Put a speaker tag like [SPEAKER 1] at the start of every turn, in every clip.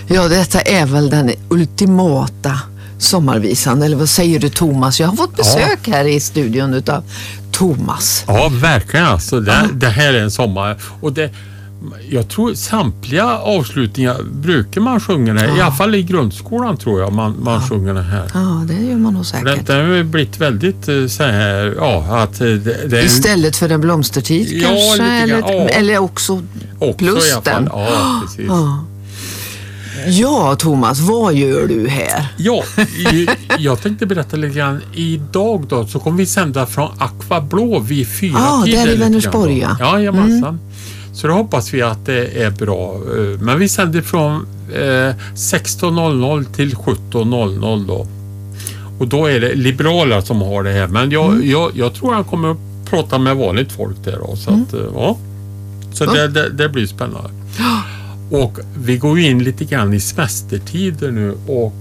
[SPEAKER 1] Ja, detta är väl den ultimata sommarvisan, eller vad säger du, Thomas? Jag har fått besök här i studion utav Thomas.
[SPEAKER 2] Ja, verkligen alltså. Det här är en sommar. Och jag tror samtliga avslutningar brukar man sjunga det här. I alla fall i grundskolan tror jag man sjunger det här.
[SPEAKER 1] Ja, det gör man nog säkert.
[SPEAKER 2] Det har blivit väldigt så här, att det
[SPEAKER 1] istället för en blomstertid kanske, eller också plus
[SPEAKER 2] i alla fall.
[SPEAKER 1] den.
[SPEAKER 2] Ja, precis.
[SPEAKER 1] Ja, Thomas, vad gör du här?
[SPEAKER 2] Ja, jag tänkte berätta lite grann. Idag då så kommer vi sända från Aqua Blå vid 4 tider.
[SPEAKER 1] Där i Vänersborg, ja.
[SPEAKER 2] Ja, jajamensan. Så då hoppas vi att det är bra. Men vi sänder från 16.00 till 17.00 då. Och då är det liberaler som har det här. Men jag tror han kommer att prata med vanligt folk där då. Så att, Så det blir spännande. Och vi går ju in lite grann i semestertider nu och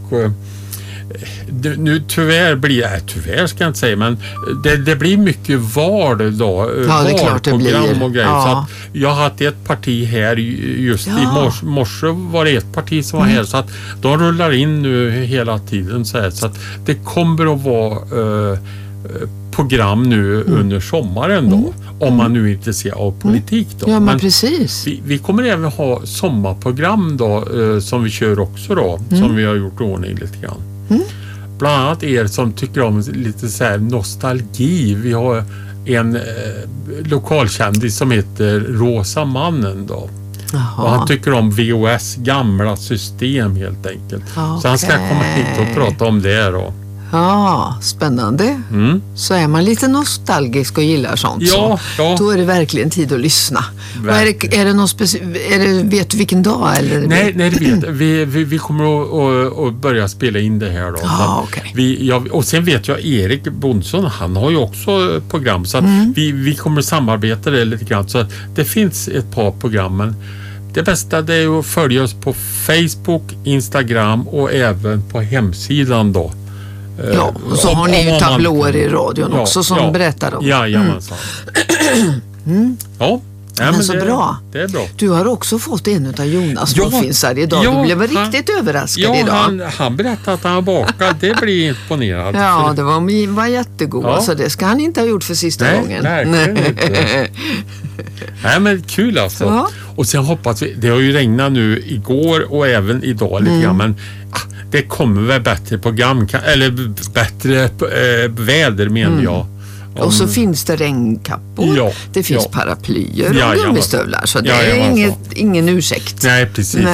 [SPEAKER 2] nu tyvärr ska jag inte säga, men det blir mycket val då.
[SPEAKER 1] Ja, det är klart det blir.
[SPEAKER 2] Och grejer. Så att jag har haft ett parti här just i morse var det ett parti som var här, så att de rullar in nu hela tiden så att det kommer att vara program nu under sommaren då, om man nu är intresserad av politik då.
[SPEAKER 1] Ja, men precis.
[SPEAKER 2] Vi kommer även ha sommarprogram då, som vi kör också då, som vi har gjort ordning lite grann. Bland annat er som tycker om lite så här nostalgi. Vi har en lokalkändis som heter Rosa Mannen då. Och han tycker om VOS gamla system helt enkelt. Så han ska komma hit och prata om det då.
[SPEAKER 1] Ja, spännande. Så är man lite nostalgisk och gillar sånt, så då är det verkligen tid att lyssna. Är det någon vet du vilken dag? Eller?
[SPEAKER 2] Nej, det vet vi kommer att börja spela in det här då. Och sen vet jag Erik Bonsson, han har ju också program, så att vi kommer att samarbeta det lite grann, så att det finns ett par program, men det bästa det är att följa oss på Facebook, Instagram och även på hemsidan då.
[SPEAKER 1] Ja, och så har ni ju tablåer i radion också som berättar om.
[SPEAKER 2] Jajamensan. Ja,
[SPEAKER 1] men så bra.
[SPEAKER 2] Det är bra.
[SPEAKER 1] Du har också fått en av Jonas påfinsar idag. Du blev riktigt överraskad idag.
[SPEAKER 2] Han berättade att han bakade. Det blir imponerad.
[SPEAKER 1] Ja, det var jättegod. Så det ska han inte ha gjort för sista gången.
[SPEAKER 2] Nej, men kul alltså. Ja. Och sen hoppas vi, det har ju regnat nu igår och även idag lite grann, men det kommer väl bättre program, eller bättre väder menar jag.
[SPEAKER 1] Och så finns det regnkappor, det finns paraplyer och gummistövlar, så det är ingen ursäkt.
[SPEAKER 2] Nej, precis.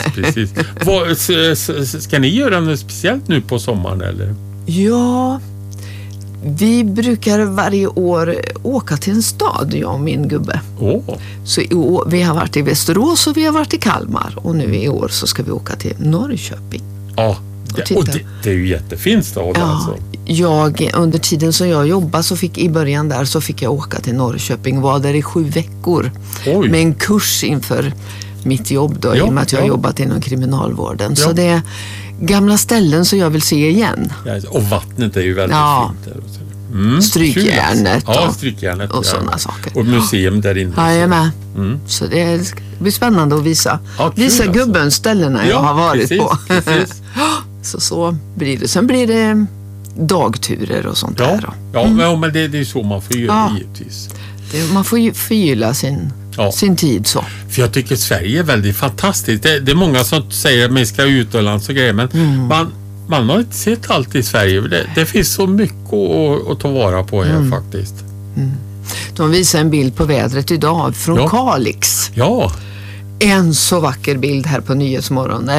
[SPEAKER 2] Ska ni göra något speciellt nu på sommaren eller?
[SPEAKER 1] Ja, vi brukar varje år åka till en stad, jag och min gubbe. Så i år, vi har varit i Västerås och vi har varit i Kalmar, och nu i år så ska vi åka till Norrköping.
[SPEAKER 2] Ja. Och det är ju jättefint stad alltså.
[SPEAKER 1] Under tiden som jag jobbade i början där så fick jag åka till Norrköping, var där i 7 veckor med en kurs inför mitt jobb då, i och med att jag har jobbat inom kriminalvården. Så det är gamla ställen som jag vill se igen.
[SPEAKER 2] Och vattnet är ju väldigt fint där.
[SPEAKER 1] Strykjärnet
[SPEAKER 2] strykjärnet
[SPEAKER 1] och sådana saker.
[SPEAKER 2] Och museum där inne.
[SPEAKER 1] Ja, jag är med. Så det blir spännande att visa. Visa gubben ställena jag har varit på.
[SPEAKER 2] Precis.
[SPEAKER 1] Så blir det. Sen blir det dagturer och sånt där.
[SPEAKER 2] Men det är så man får göra givetvis.
[SPEAKER 1] Man får ju förgylla sin tid så.
[SPEAKER 2] För jag tycker Sverige är väldigt fantastiskt. Det är många som säger att man ska utomlands och grejer, men man har inte sett allt i Sverige. Det finns så mycket att ta vara på här faktiskt.
[SPEAKER 1] De visar en bild på vädret idag från Kalix.
[SPEAKER 2] Ja.
[SPEAKER 1] En så vacker bild här på Nyhetsmorgon.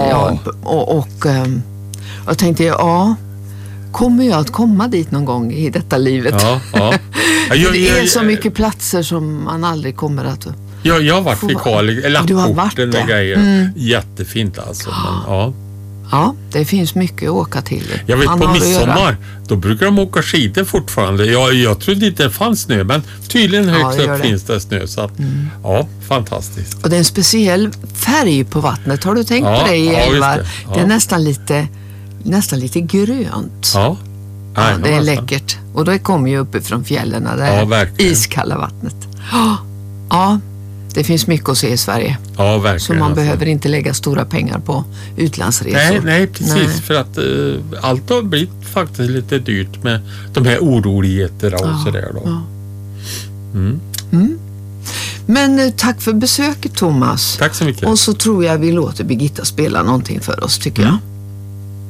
[SPEAKER 1] Och jag tänkte, kommer jag att komma dit någon gång i detta livet? Det är så mycket platser som man aldrig kommer att...
[SPEAKER 2] Jag har varit i Kalix, eller
[SPEAKER 1] du har varit
[SPEAKER 2] där. Grejer. Jättefint alltså. Men,
[SPEAKER 1] ja, det finns mycket att åka till.
[SPEAKER 2] Jag vet på midsommar, då brukar de åka skidor fortfarande. Jag trodde inte det fanns snö, men tydligen högst upp finns det snö. Så att, fantastiskt.
[SPEAKER 1] Och det är en speciell färg på vattnet. Har du tänkt på det i älvar? Det är nästan lite grönt. Det är läckert. Och då kommer ju uppifrån fjällen, det iskalla vattnet. Det finns mycket att se i Sverige.
[SPEAKER 2] Ja, verkligen.
[SPEAKER 1] Så man behöver inte lägga stora pengar på utlandsresor.
[SPEAKER 2] Nej, precis. För att allt har blivit faktiskt lite dyrt med de här oroligheterna och sådär då.
[SPEAKER 1] Ja. Men tack för besöket, Thomas.
[SPEAKER 2] Tack så mycket.
[SPEAKER 1] Och så tror jag vi låter Birgitta spela någonting för oss, tycker jag.